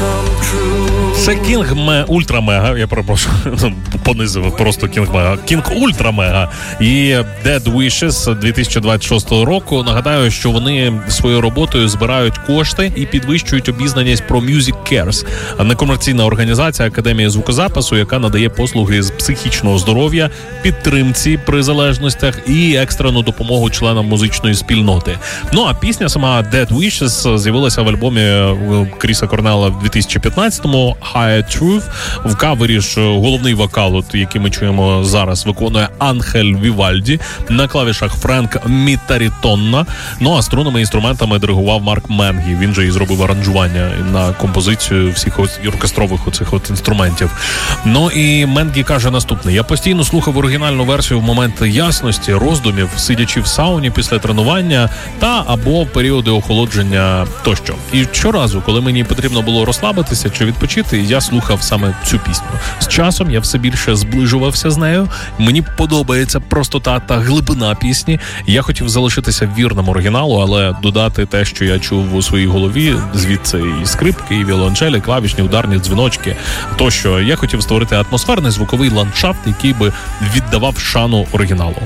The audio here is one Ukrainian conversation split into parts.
Це Кінг Ультра Мега, я перепрошую, понизив просто Кінг Мега. Кінг Ультра Мега і Dead Wishes 2026 року. Нагадаю, що вони своєю роботою збирають кошти і підвищують обізнаність про Music Cares, некомерційна організація Академії звукозапису, яка надає послуги з психічного здоров'я, підтримці при залежностях і екстрену допомогу членам музичної спільноти. Ну а пісня сама Dead Wishes з'явилася в альбомі Кріса Корнелла в 2015-му Higher Truth. В кавері ж головний вокал, який ми чуємо зараз, виконує Анхель Вівальді, на клавішах Френк Мітарітонна, ну а струнними інструментами диригував Марк Менгі. Він же і зробив аранжування на композицію всіх оркестрових оцих інструментів. Ну і Менгі каже наступне: я постійно слухав оригінальну версію в момент ясності, роздумів, сидячи в сауні після тренування та або в періоди охолодження тощо. І щоразу, коли мені потрібно було розслабитися чи відпочити, я слухав саме цю пісню. З часом я все більше зближувався з нею. Мені подобається простота та глибина пісні. Я хотів залишитися вірним оригіналу, але додати те, що я чув у своїй голові, звідси і скрипки, і віолончелі, клавішні, ударні дзвіночки. Тощо я хотів створити атмосферний звуковий ландшафт, який би віддавав шану оригіналу.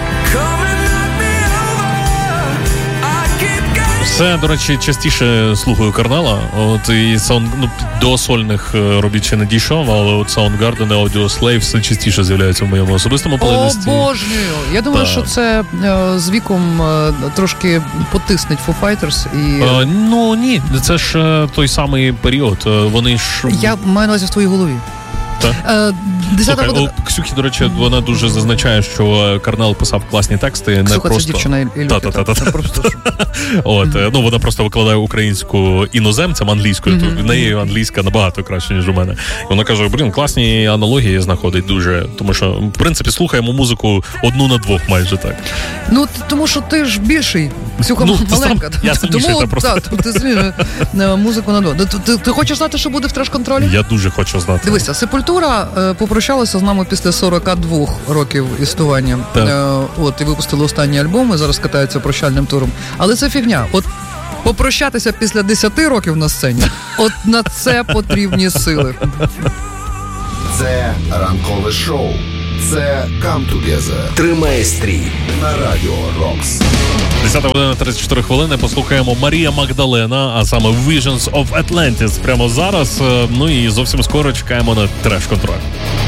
Це, до речі, частіше слухаю Корнелла. От і до сольних робіт ще не дійшов, але от Soundgarden і Audio Slave все частіше з'являються в моєму особистому плейлисті. Обожнюю! Я думаю, що це з віком трошки потиснуть Foo Fighters і... Ну, ні, це ж той самий період. Вони ж... Я маю на увазі в твоїй голові. Слухай, у Ксюхи, до речі, вона дуже зазначає, що Корнелл писав класні тексти. Ксюха, не просто... це дівчина Ілюхи. От, ну, вона просто викладає українську іноземцям англійською, то в неї англійська набагато краще, ніж у мене. І вона каже, класні аналогії знаходить дуже, тому що, в принципі, слухаємо музику одну на двох майже так. Ну, тому що ти ж більший, Ксюха маленька. Я сильніший, тому, просто. Ти змінюєш музику на двох. Ти хочеш знати, що буде в треш-контролі? Я дуже хочу знати. Дивися, Сепультура попрощалася з нами після 42 років існування. От, і випустили останній альбом, і зараз катаються прощальним туром. Але це фігня. От попрощатися після 10 років на сцені, от на це потрібні сили. Це ранкове шоу. Це Come Together. Тримай стрій На Радіо Рокс. 10:34. Послухаємо Марія Магдалена, а саме Visions of Atlantis прямо зараз. Ну і зовсім скоро чекаємо на треш-контроль.